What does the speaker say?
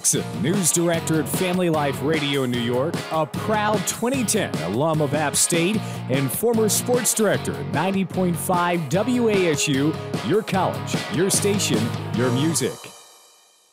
Jackson, news director at Family Life Radio in New York, a proud 2010 alum of App State, and former sports director at 90.5 WASU, your college, your station, your music.